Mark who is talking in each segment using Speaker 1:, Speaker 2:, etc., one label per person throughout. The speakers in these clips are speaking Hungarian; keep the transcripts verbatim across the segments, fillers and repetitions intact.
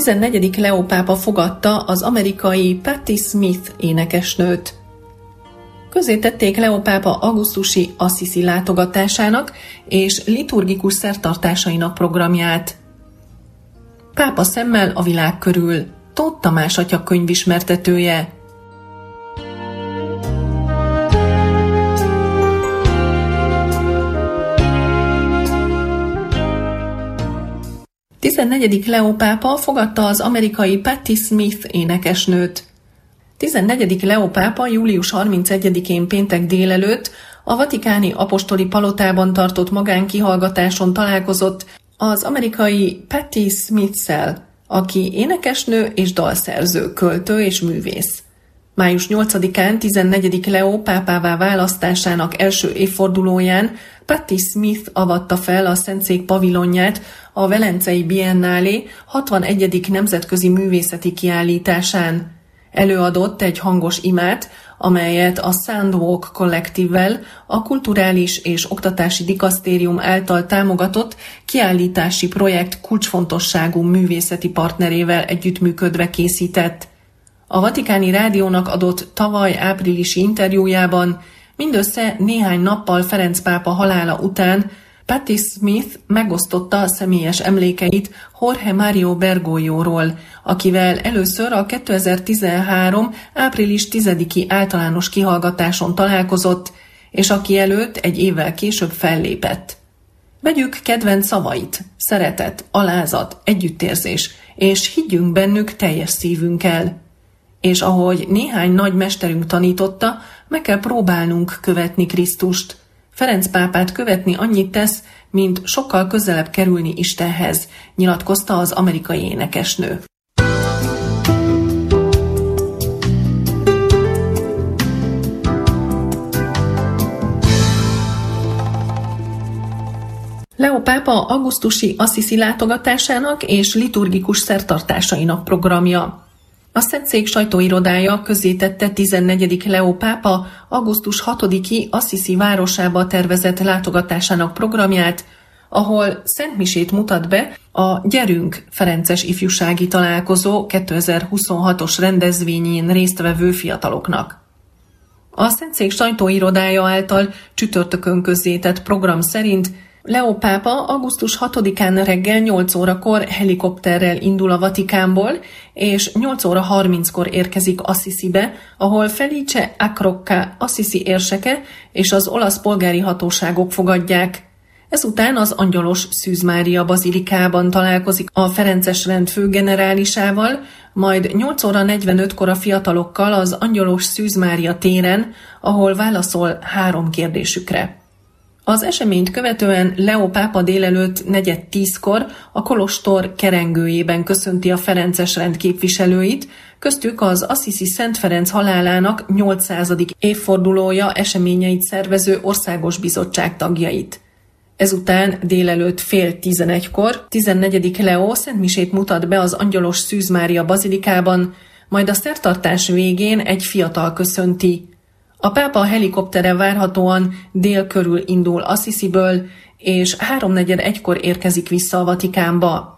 Speaker 1: tizennegyedik Leó pápa fogadta az amerikai Patti Smith énekesnőt. Közzétették Leó pápa augusztusi Assisi látogatásának és liturgikus szertartásainak programját. Pápa szemmel a világ körül. Tóth Tamás atya könyvismertetője. tizennegyedik Leó pápa fogadta az amerikai Patti Smith énekesnőt. tizennegyedik Leó pápa július harmincegyedikén péntek délelőtt a vatikáni apostoli palotában tartott magánkihallgatáson találkozott az amerikai Patti Smith-szel, aki énekesnő és dalszerző, költő és művész. május nyolcadikán tizennegyedik Leó pápává választásának első évfordulóján Patti Smith avatta fel a Szentszék pavilonját a Velencei Biennálé hatvanegyedik nemzetközi művészeti kiállításán. Előadott egy hangos imát, amelyet a Soundwalk kollektívvel, a Kulturális és Oktatási Dikasztérium által támogatott kiállítási projekt kulcsfontosságú művészeti partnerével együttműködve készített. A Vatikáni Rádiónak adott tavaly áprilisi interjújában mindössze néhány nappal Ferenc pápa halála után Patti Smith megosztotta a személyes emlékeit Jorge Mario Bergoglóról, akivel először a kétezer-tizenhárom április tizediki általános kihallgatáson találkozott, és aki előtt egy évvel később fellépett. Vegyük kedvenc szavait, szeretet, alázat, együttérzés, és higgyünk bennük teljes szívünkkel. És ahogy néhány nagy mesterünk tanította, meg kell próbálnunk követni Krisztust. Ferenc pápát követni annyit tesz, mint sokkal közelebb kerülni Istenhez, nyilatkozta az amerikai énekesnő. Leó pápa augusztusi Assisi látogatásának és liturgikus szertartásainak programja. A Szentszék sajtóirodája közzétette tizennegyedik Leó pápa augusztus hatodiki Assisi városába tervezett látogatásának programját, ahol szentmisét mutat be a Gyerünk Ferences ifjúsági találkozó kétezer-huszonhatos rendezvényén résztvevő fiataloknak. A Szentszék sajtóirodája által csütörtökön közzétett program szerint Leó pápa augusztus hatodikán reggel nyolc órakor helikopterrel indul a Vatikánból, és nyolc óra harminckor érkezik Assisibe, ahol Felice Acrocca Assisi érseke és az olasz polgári hatóságok fogadják. Ezután az Angyalos Szűz Mária bazilikában találkozik a Ferences rend főgenerálisával, majd nyolc óra negyvenötkor a fiatalokkal az Angyalos Szűz Mária téren, ahol válaszol három kérdésükre. Az eseményt követően Leó pápa délelőtt negyed tízkor a kolostor kerengőjében köszönti a Ferences rend képviselőit, köztük az Assisi Szent Ferenc halálának nyolcszázadik évfordulója eseményeit szervező országos bizottság tagjait. Ezután délelőtt fél tizenegykor tizennegyedik Leó szentmisét mutat be az Angyalos Szűz Mária bazilikában, majd a szertartás végén egy fiatal köszönti. A pápa helikoptere várhatóan dél körül indul Assisiből, és háromnegyed egykor érkezik vissza a Vatikánba.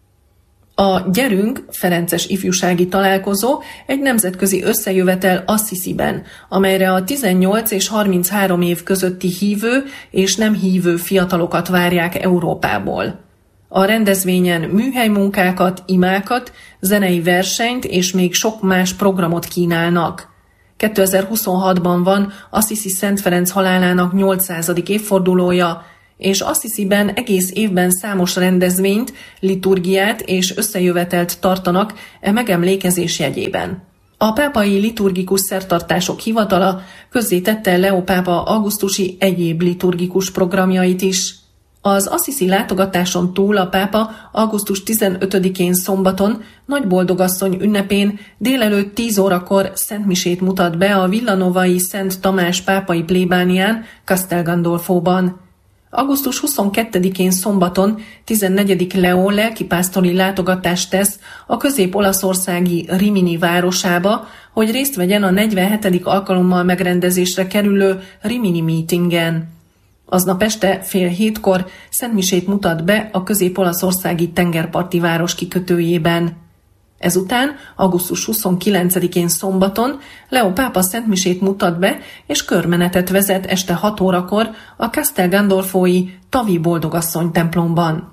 Speaker 1: A Gyerünk Ferences ifjúsági találkozó egy nemzetközi összejövetel Assisiben, amelyre a tizennyolc és harminchárom év közötti hívő és nem hívő fiatalokat várják Európából. A rendezvényen műhelymunkákat, imákat, zenei versenyt és még sok más programot kínálnak. kétezer-huszonhatban van Assisi Szent Ferenc halálának nyolcszázadik évfordulója, és Assisiben egész évben számos rendezvényt, liturgiát és összejövetelt tartanak e megemlékezés jegyében. A pápai liturgikus szertartások hivatala közzétette Leó pápa augusztusi egyéb liturgikus programjait is. Az Assisi látogatáson túl a pápa augusztus tizenötödikén szombaton Nagyboldogasszony ünnepén délelőtt tíz órakor szentmisét mutat be a villanovai Szent Tamás pápai plébánián Castel Gandolfóban. augusztus huszonkettedikén szombaton tizennegyedik Leó lelkipásztori látogatást tesz a közép-olaszországi Rimini városába, hogy részt vegyen a negyvenhetedik alkalommal megrendezésre kerülő Rimini meetingen. Aznap este fél hétkor szentmisét mutat be a közép-olaszországi tengerparti város kikötőjében. Ezután augusztus huszonkilencedikén szombaton Leó pápa szentmisét mutat be, és körmenetet vezet este hat órakor a Castel Gandolfói Tavi Boldogasszony templomban.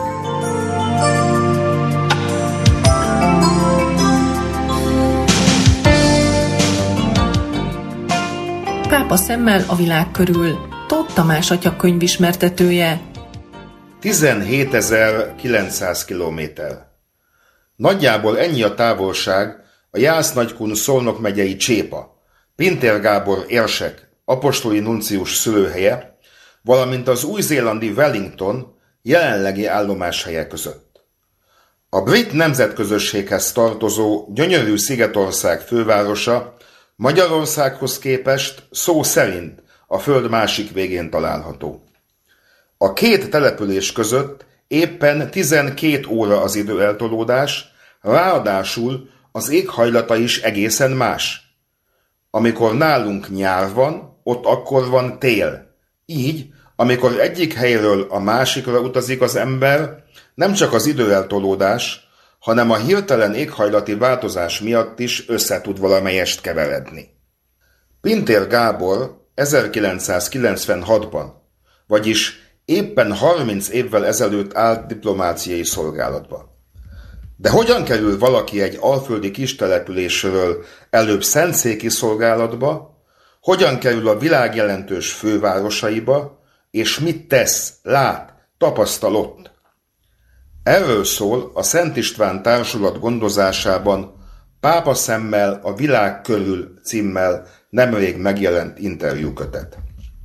Speaker 1: Pápa szemmel a világ körül. Tóth Tamás atya könyvismertetője.
Speaker 2: tizenhétezer-kilencszáz kilométer. Nagyjából ennyi a távolság a Jász-Nagykun-Szolnok megyei Csépa, Pintér Gábor érsek, apostoli nuncius szülőhelye, valamint az új-zélandi Wellington jelenlegi állomáshelye között. A brit nemzetközösséghez tartozó gyönyörű szigetország fővárosa Magyarországhoz képest szó szerint a föld másik végén található. A két település között éppen tizenkét óra az időeltolódás, ráadásul az éghajlata is egészen más. Amikor nálunk nyár van, ott akkor van tél. Így, amikor egyik helyről a másikra utazik az ember, nem csak az időeltolódás, hanem a hirtelen éghajlati változás miatt is össze tud valamelyest keveredni. Pintér Gábor ezerkilencszázkilencvenhatban, vagyis éppen harminc évvel ezelőtt állt diplomáciai szolgálatba. De hogyan kerül valaki egy alföldi kistelepülésről előbb szentszéki szolgálatba, hogyan kerül a világ jelentős fővárosaiba, és mit tesz, lát, tapasztal ott? Erről szól a Szent István Társulat gondozásában Pápa szemmel a világ körül címmel nemrég megjelent interjúkötet.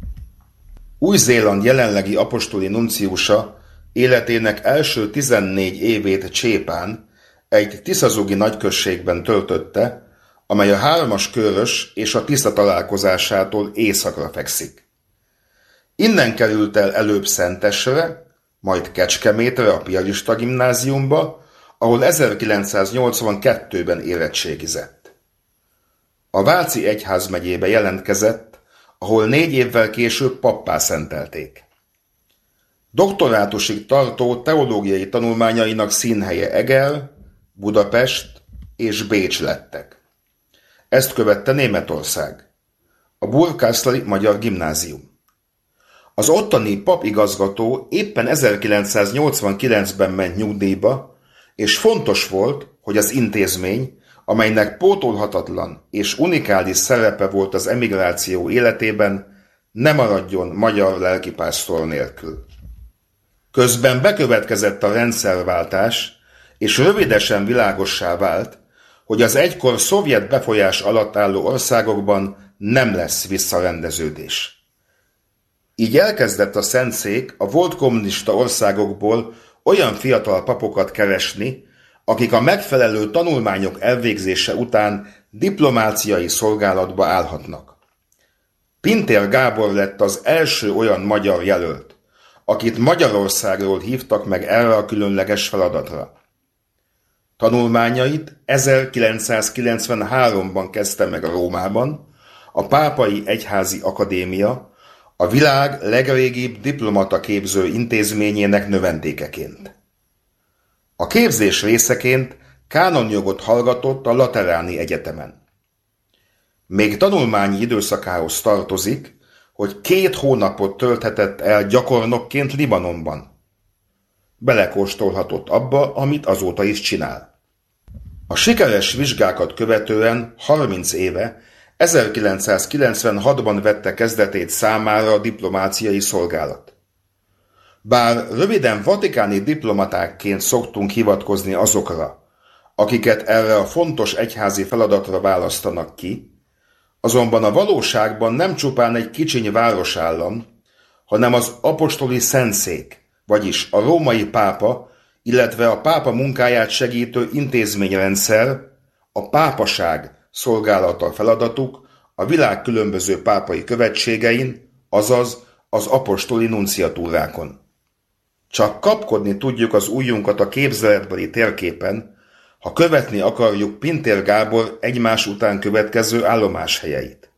Speaker 2: Új-Zéland jelenlegi apostoli nunciusa életének első tizennégy évét Csépán, egy tiszazugi nagyközségben töltötte, amely a Hármas Körös és a Tisza találkozásától északra fekszik. Innen került el előbb Szentesre, majd Kecskemétre a piarista gimnáziumba, ahol ezerkilencszáznyolcvankettőben érettségizett. A Váci egyházmegyébe jelentkezett, ahol négy évvel később pappá szentelték. Doktorátusig tartó teológiai tanulmányainak színhelye Eger, Budapest és Bécs lettek. Ezt követte Németország, a Burgkászli Magyar Gimnázium. Az ottani papigazgató éppen ezerkilencszáznyolcvankilencben ment nyugdíjba, és fontos volt, hogy az intézmény, amelynek pótolhatatlan és unikális szerepe volt az emigráció életében, ne maradjon magyar lelkipásztor nélkül. Közben bekövetkezett a rendszerváltás, és rövidesen világossá vált, hogy az egykor szovjet befolyás alatt álló országokban nem lesz visszarendeződés. Így elkezdett a Szentszék a volt kommunista országokból olyan fiatal papokat keresni, akik a megfelelő tanulmányok elvégzése után diplomáciai szolgálatba állhatnak. Pintér Gábor lett az első olyan magyar jelölt, akit Magyarországról hívtak meg erre a különleges feladatra. Tanulmányait ezerkilencszázkilencvenháromban kezdte meg Rómában, a Pápai Egyházi Akadémia, a világ legrégibb diplomataképző intézményének növendékeként. A képzés részeként kánonjogot hallgatott a Lateráni Egyetemen. Még tanulmányi időszakához tartozik, hogy két hónapot tölthetett el gyakornokként Libanonban. Belekóstolhatott abba, amit azóta is csinál. A sikeres vizsgákat követően harminc éve, ezerkilencszázkilencvenhatban vette kezdetét számára a diplomáciai szolgálat. Bár röviden vatikáni diplomatákként szoktunk hivatkozni azokra, akiket erre a fontos egyházi feladatra választanak ki, azonban a valóságban nem csupán egy kicsiny városállam, hanem az apostoli szentszék, vagyis a római pápa, illetve a pápa munkáját segítő intézményrendszer, a pápaság szolgálata a feladatuk a világ különböző pápai követségein, azaz az apostoli nunciatúrákon. Csak kapkodni tudjuk az ujjunkat a képzeletbeli térképen, ha követni akarjuk Pintér Gábor egymás után következő állomáshelyeit.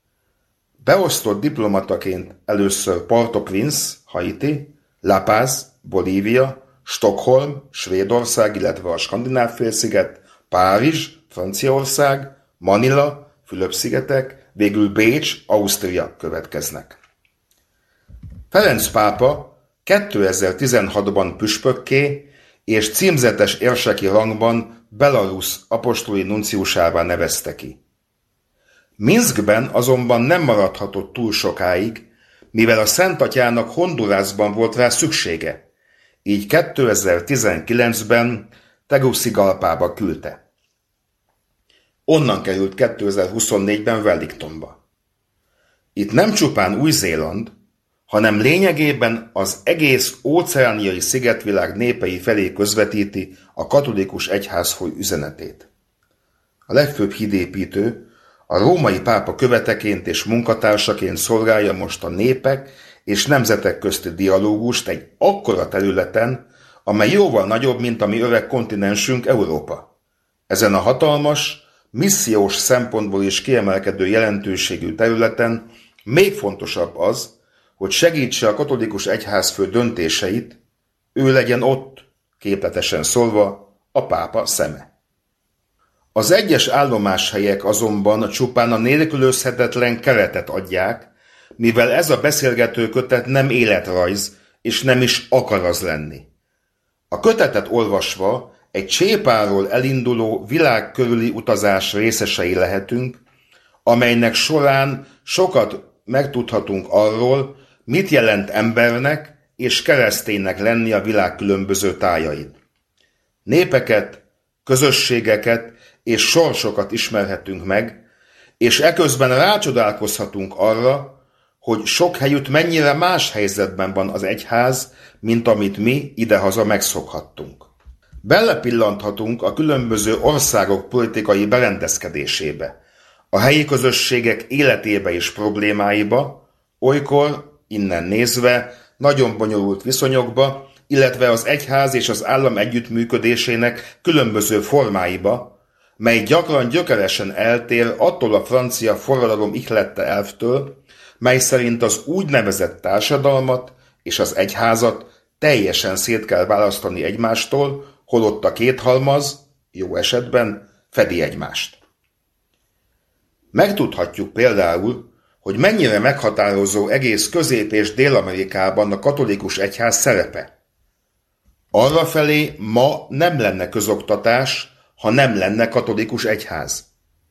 Speaker 2: Beosztott diplomataként először Port-au-Prince, Haiti, La Paz, Bolívia, Stockholm, Svédország, illetve a Skandináv-félsziget, Párizs, Franciaország, Manila, Fülöp-szigetek, végül Bécs, Ausztria következnek. Ferenc pápa kétezer-tizenhatban püspökké és címzetes érseki rangban Belarusz apostoli nunciusává nevezte ki. Minszkben azonban nem maradhatott túl sokáig, mivel a Szent Atyának Hondurasban volt rá szüksége, így kétezer-tizenkilencben Tegucigalpába küldte. Onnan került kétezer-huszonnégyben Wellingtonba. Itt nem csupán Új-Zéland, hanem lényegében az egész óceániai szigetvilág népei felé közvetíti a katolikus egyházfoly üzenetét. A legfőbb hídépítő a római pápa követeként és munkatársaként szolgálja most a népek és nemzetek közti dialógust egy akkora területen, amely jóval nagyobb, mint a mi öreg kontinensünk Európa. Ezen a hatalmas, missziós szempontból is kiemelkedő jelentőségű területen még fontosabb az, hogy segítse a katolikus egyházfő döntéseit, ő legyen ott, képletesen szólva, a pápa szeme. Az egyes állomáshelyek azonban csupán a nélkülözhetetlen keretet adják, mivel ez a beszélgető kötet nem életrajz, és nem is akar az lenni. A kötetet olvasva egy csépáról elinduló világ körüli utazás részesei lehetünk, amelynek során sokat megtudhatunk arról, mit jelent embernek és kereszténynek lenni a világ különböző tájain. Népeket, közösségeket és sorsokat ismerhetünk meg, és eközben rácsodálkozhatunk arra, hogy sok helyütt mennyire más helyzetben van az egyház, mint amit mi idehaza megszokhattunk. Belepillanthatunk a különböző országok politikai berendezkedésébe, a helyi közösségek életébe és problémáiba, olykor, innen nézve, nagyon bonyolult viszonyokba, illetve az egyház és az állam együttműködésének különböző formáiba, mely gyakran gyökeresen eltér attól a francia forradalom ihlette elvtől, mely szerint az úgynevezett társadalmat és az egyházat teljesen szét kell választani egymástól, holott a két halmaz, jó esetben, fedi egymást. Megtudhatjuk például, hogy mennyire meghatározó egész Közép- és Dél-Amerikában a katolikus egyház szerepe. Arrafelé ma nem lenne közoktatás, ha nem lenne katolikus egyház.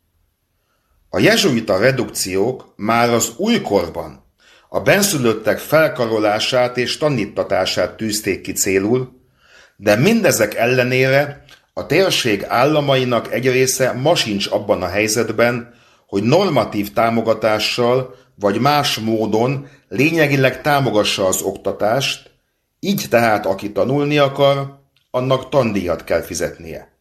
Speaker 2: A jezsuita redukciók már az újkorban a benszülöttek felkarolását és tanítatását tűzték ki célul, de mindezek ellenére a térség államainak egy része ma sincs abban a helyzetben, hogy normatív támogatással vagy más módon lényegileg támogassa az oktatást, így tehát aki tanulni akar, annak tandíjat kell fizetnie.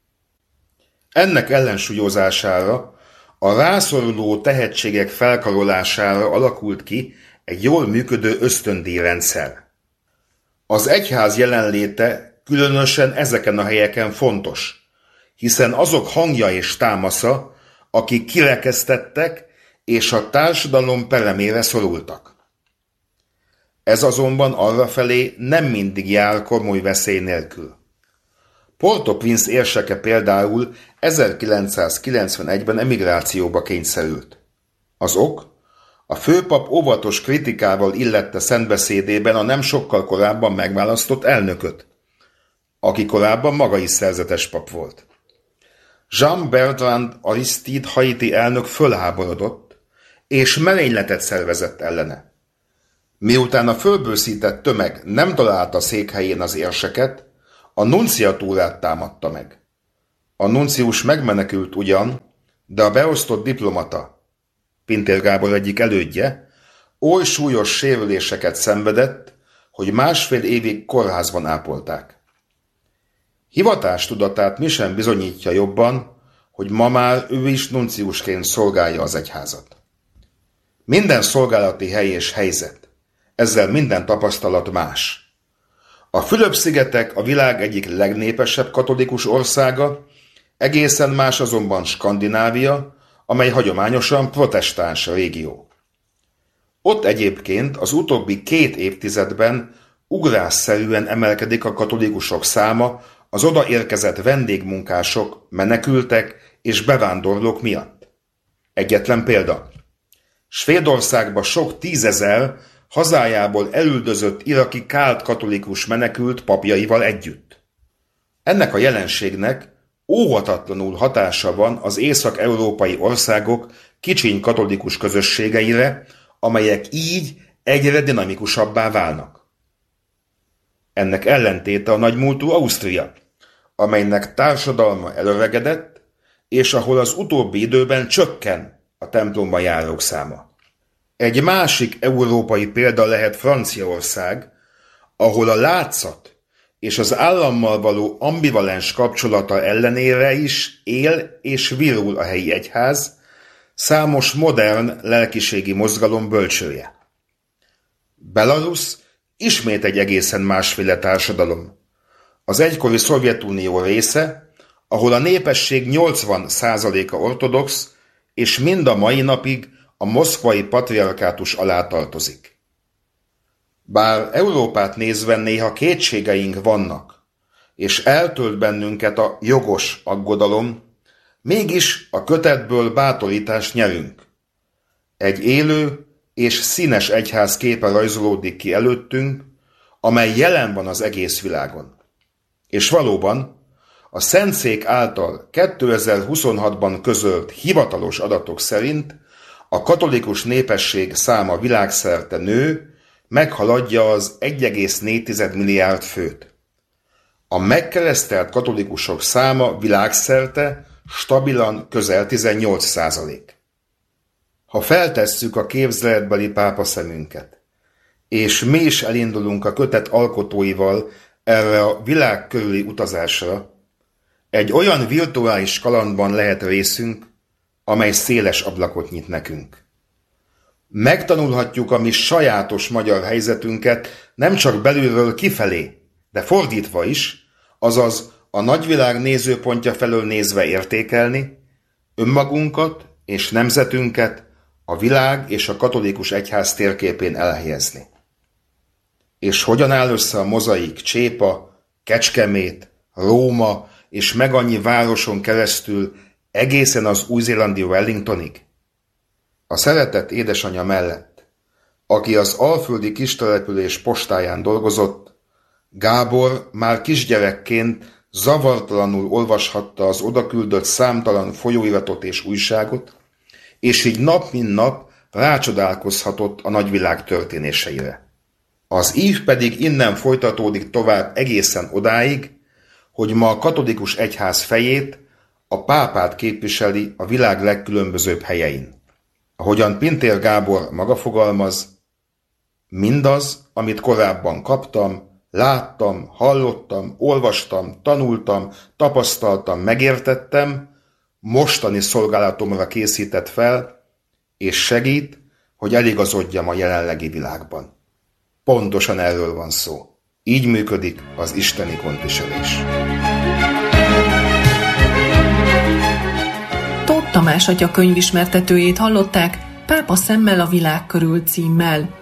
Speaker 2: Ennek ellensúlyozására, a rászoruló tehetségek felkarolására alakult ki egy jól működő ösztöndíjrendszer. Az egyház jelenléte különösen ezeken a helyeken fontos, hiszen azok hangja és támasza, akik kirekesztettek és a társadalom peremére szorultak. Ez azonban arrafelé nem mindig jár komoly veszély nélkül. Port-au-Prince érseke például ezerkilencszázkilencvenegyben emigrációba kényszerült. Az ok? A főpap óvatos kritikával illette szentbeszédében a nem sokkal korábban megválasztott elnököt, aki korábban maga is szerzetes pap volt. Jean-Bertrand Aristide haiti elnök fölháborodott, és merényletet szervezett ellene. Miután a fölbőszített tömeg nem találta székhelyén az érseket, a nunciatúrát támadta meg. A nuncius megmenekült ugyan, de a beosztott diplomata, Pintér Gábor egyik elődje, oly súlyos sérüléseket szenvedett, hogy másfél évig kórházban ápolták. Hivatástudatát mi sem bizonyítja jobban, hogy ma már ő is nunciusként szolgálja az egyházat. Minden szolgálati hely és helyzet, ezzel minden tapasztalat más. A Fülöp-szigetek a világ egyik legnépesebb katolikus országa, egészen más azonban Skandinávia, amely hagyományosan protestáns régió. Ott egyébként az utóbbi két évtizedben ugrásszerűen emelkedik a katolikusok száma az odaérkezett vendégmunkások, menekültek és bevándorlók miatt. Egyetlen példa. Svédországba sok tízezer hazájából elüldözött iraki kált katolikus menekült papjaival együtt. Ennek a jelenségnek óhatatlanul hatása van az észak-európai országok kicsiny katolikus közösségeire, amelyek így egyre dinamikusabbá válnak. Ennek ellentéte a nagymúltú Ausztria, amelynek társadalma elöregedett, és ahol az utóbbi időben csökken a templomba járók száma. Egy másik európai példa lehet Franciaország, ahol a látszat és az állammal való ambivalens kapcsolata ellenére is él és virul a helyi egyház, számos modern lelkiségi mozgalom bölcsője. Belarus ismét egy egészen másféle társadalom. Az egykori Szovjetunió része, ahol a népesség nyolcvan százaléka ortodox, és mind a mai napig a moszkvai patriarkátus alá tartozik. Bár Európát nézve néha kétségeink vannak, és eltölt bennünket a jogos aggodalom, mégis a kötetből bátorítást nyerünk. Egy élő és színes egyház képe rajzolódik ki előttünk, amely jelen van az egész világon. És valóban, a Szentszék által kétezer-huszonhatban közölt hivatalos adatok szerint a katolikus népesség száma világszerte nő, meghaladja az egy egész négy milliárd főt. A megkeresztelt katolikusok száma világszerte stabilan közel tizennyolc százalék. Ha feltesszük a képzeletbeli pápaszemünket, és mi is elindulunk a kötet alkotóival erre a világ körüli utazásra, egy olyan virtuális kalandban lehet részünk, amely széles ablakot nyit nekünk. Megtanulhatjuk a mi sajátos magyar helyzetünket nem csak belülről kifelé, de fordítva is, azaz a nagyvilág nézőpontja felől nézve értékelni, önmagunkat és nemzetünket a világ és a katolikus egyház térképén elhelyezni. És hogyan áll össze a mozaik Csépa, Kecskemét, Róma és meg annyi városon keresztül egészen az új-zélandi Wellingtonig? A szeretett édesanyja mellett, aki az alföldi kistelepülés postáján dolgozott, Gábor már kisgyerekként zavartalanul olvashatta az odaküldött számtalan folyóiratot és újságot, és így nap mint nap rácsodálkozhatott a nagyvilág történéseire. Az ív pedig innen folytatódik tovább egészen odáig, hogy ma a katolikus egyház fejét, a pápát képviseli a világ legkülönbözőbb helyein. Ahogyan Pintér Gábor maga fogalmaz, mindaz, amit korábban kaptam, láttam, hallottam, olvastam, tanultam, tapasztaltam, megértettem, mostani szolgálatomra készített fel, és segít, hogy eligazodjam a jelenlegi világban. Pontosan erről van szó. Így működik az isteni gondviselés.
Speaker 1: Tóth Tamás atya könyvismertetőjét hallották Pápa szemmel a világ körül címmel.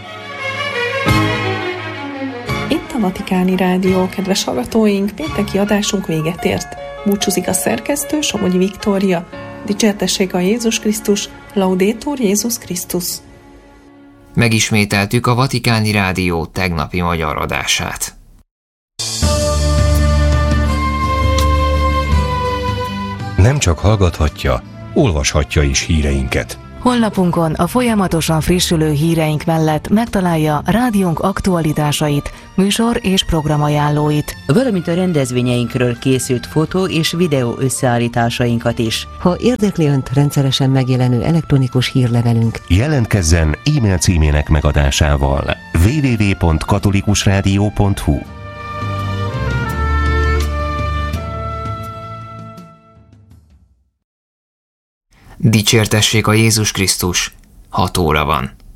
Speaker 1: Itt a Vatikáni Rádió, kedves hallgatóink, pénteki adásunk véget ért. Búcsúzik a szerkesztő, Somogyi Viktória. Dicsértessék a Jézus Krisztus, Laudetur Jézus Krisztus.
Speaker 3: Megismételtük a Vatikáni Rádió tegnapi magyar adását.
Speaker 4: Nem csak hallgathatja, olvashatja is híreinket.
Speaker 5: Honlapunkon a folyamatosan frissülő híreink mellett megtalálja rádiónk aktualitásait, műsor és programajánlóit,
Speaker 6: valamint a rendezvényeinkről készült fotó és videó összeállításainkat is.
Speaker 7: Ha érdekli Önt rendszeresen megjelenő elektronikus hírlevelünk,
Speaker 4: jelentkezzen e-mail címének megadásával double-u double-u double-u pont katolikusrádió pont hu.
Speaker 3: Dicsértessék a Jézus Krisztus, hat óra van.